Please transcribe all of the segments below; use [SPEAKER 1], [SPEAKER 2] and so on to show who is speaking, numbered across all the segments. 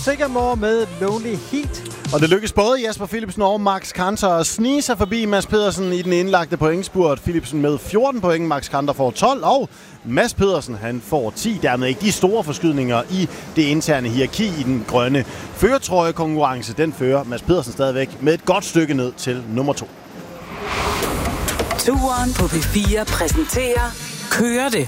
[SPEAKER 1] Sycamore med Lonely Heat.
[SPEAKER 2] Og det lykkes både Jesper Philipsen og Max Kanter at snige sig forbi Mads Pedersen i den indlagte pointspurt. Philipsen med 14 point, Max Kanter får 12, og Mads Pedersen han får 10. Dermed ikke de store forskydninger i det interne hierarki i den grønne førertrøjekonkurrence. Den fører Mads Pedersen stadigvæk med et godt stykke ned til nummer 2.
[SPEAKER 3] Turen på P4 præsenterer Kører det.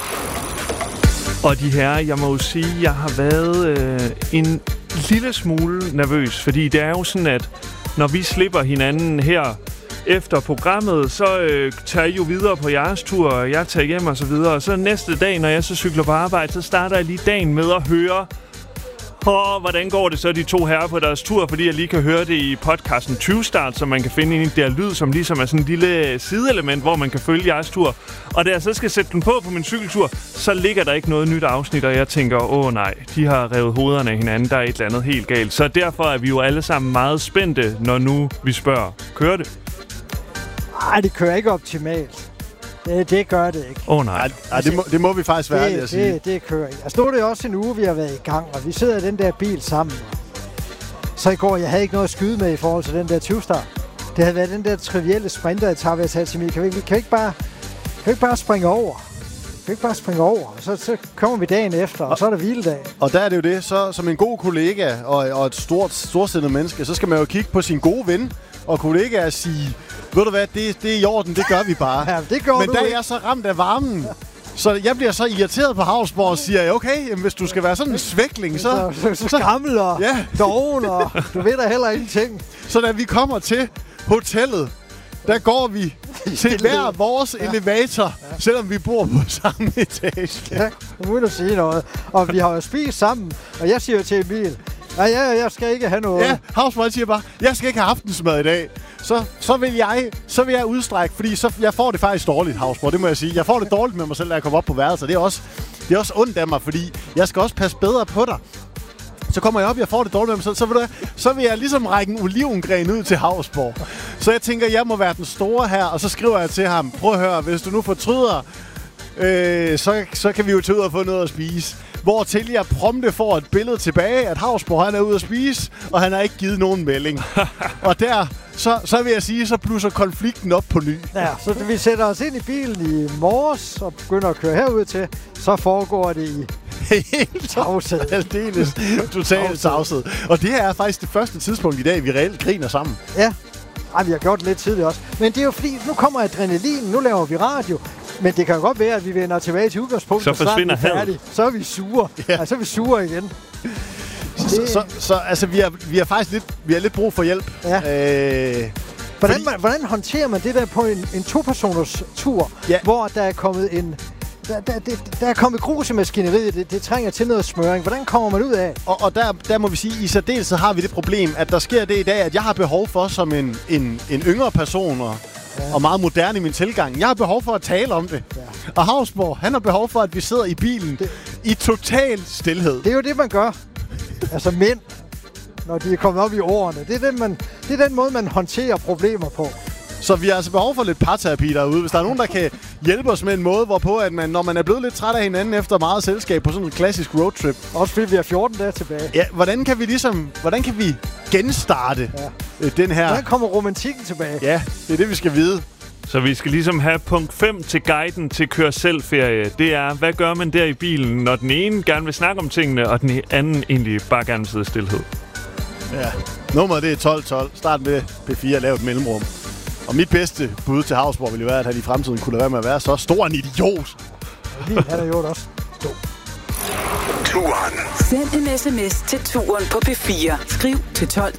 [SPEAKER 4] Og de her, jeg må jo sige, jeg har været en lille smule nervøs, fordi det er jo sådan, at når vi slipper hinanden her efter programmet, så tager I jo videre på jeres tur, og jeg tager hjem og så videre. Og så næste dag, når jeg så cykler på arbejde, så starter jeg lige dagen med at høre, hvordan går det så de to herrer på deres tur, fordi jeg lige kan høre det i podcasten 20 Start, som man kan finde ind i der lyd, som ligesom er sådan en lille sideelement, hvor man kan følge jeres tur. Og da jeg så skal sætte den på min cykeltur, så ligger der ikke noget nyt afsnit, og jeg tænker, nej, de har revet hovederne af hinanden, der er et eller andet helt galt. Så derfor er vi jo alle sammen meget spændte, når nu vi spørger, kører det?
[SPEAKER 1] Nej, det kører ikke optimalt. Det gør det ikke.
[SPEAKER 2] Nej. Det må vi faktisk være ærlige at sige.
[SPEAKER 1] Det kører ikke. Altså nu er det også en uge, vi har været i gang, og vi sidder i den der bil sammen. Så i går, jeg havde ikke noget at skyde med i forhold til den der 20-start. Det havde været den der trivielle sprinter-etape, jeg sagde til mig, kan vi ikke bare springe over? Kan vi ikke bare springe over? Så kommer vi dagen efter, og så er det hviledag.
[SPEAKER 2] Og der er det jo det, så som en god kollega og et storsindet menneske, så skal man jo kigge på sin gode ven og kollega og sige, ved du hvad, det er i orden, det gør vi bare.
[SPEAKER 1] Ja, det gør
[SPEAKER 2] men der er jeg så ramt af varmen, så jeg bliver så irriteret på Havsborg og siger, okay, jamen, hvis du skal være sådan en svækling,
[SPEAKER 1] så gammel og doven, og du ved da heller ingenting.
[SPEAKER 2] Så da vi kommer til hotellet, der går vi til hver vores elevator, selvom vi bor på samme etage.
[SPEAKER 1] Ja, nu må du sige noget. Og vi har jo spist sammen, og jeg siger til Emil, jeg skal ikke have noget.
[SPEAKER 2] Ja, Havsborg siger bare, jeg skal ikke have aftensmad i dag. Så vil jeg udstrække, fordi jeg får det faktisk dårligt, Havsborg, det må jeg sige. Jeg får det dårligt med mig selv, da jeg kommer op på værelset. Det er også ondt af mig, fordi jeg skal også passe bedre på dig. Så kommer jeg op, jeg får det dårligt med mig selv, så vil jeg ligesom række en olivengren ud til Havsborg. Så jeg tænker, jeg må være den store her, og så skriver jeg til ham, prøv at høre, hvis du nu fortryder, så kan vi jo tage ud og få noget at spise. Hvortil jeg prompte får et billede tilbage, at Havsborg han er ude at spise, og han har ikke givet nogen melding. Og der, så vil jeg sige, så blusser konflikten op på ny.
[SPEAKER 1] Ja, så vi sætter os ind i bilen i morges og begynder at køre herud til, så foregår det i helt tavshed.
[SPEAKER 2] Aldeles totalt tavshed. Og det her er faktisk det første tidspunkt i dag, vi reelt griner sammen.
[SPEAKER 1] Ja, vi har gjort det lidt tidligt også. Men det er jo fordi, nu kommer adrenalin, nu laver vi radio. Men det kan jo godt være, at vi vender tilbage til udgangspunktet.
[SPEAKER 4] Så forsvinder havet.
[SPEAKER 1] Så er vi sure. Ja. Så er vi sure igen.
[SPEAKER 2] Så altså, vi har faktisk lidt brug for hjælp.
[SPEAKER 1] Ja. Hvordan håndterer man det der på en to-personers tur, hvor der er kommet der er kommet grus i maskineriet, det trænger til noget smøring. Hvordan kommer man ud af?
[SPEAKER 2] Og der må vi sige, i særdeleshed har vi det problem, at der sker det i dag, at jeg har behov for som en yngre person og meget moderne i min tilgang. Jeg har behov for at tale om det. Ja. Og Havsborg, han har behov for, at vi sidder i bilen i total stilhed.
[SPEAKER 1] Det er jo det, man gør. Altså mænd, når de er kommet op i årene. Det er den måde, man håndterer problemer på.
[SPEAKER 2] Så vi har altså behov for lidt parterapi derude. Hvis der er nogen, der kan hjælpe os med en måde, hvorpå at man, når man er blevet lidt træt af hinanden efter meget selskab på sådan en klassisk roadtrip.
[SPEAKER 1] Også fordi vi har 14 dage tilbage.
[SPEAKER 2] Ja, hvordan kan vi genstarte den her...
[SPEAKER 1] Hvordan kommer romantikken tilbage?
[SPEAKER 2] Ja, det er det, vi skal vide.
[SPEAKER 4] Så vi skal ligesom have punkt 5 til guiden til kør-selv-ferie. Det er, hvad gør man der i bilen, når den ene gerne vil snakke om tingene, og den anden egentlig bare gerne vil sidde i stilhed?
[SPEAKER 2] Ja, nummeret det er 1212. Start med P4 og lav et mellemrum. Og mit bedste bud til Havsborg ville være, at han i fremtiden kunne lade være med at være så stor en idiot.
[SPEAKER 1] Han er jo også.
[SPEAKER 3] Turen. Send en sms til Turen på P4. Skriv til 12.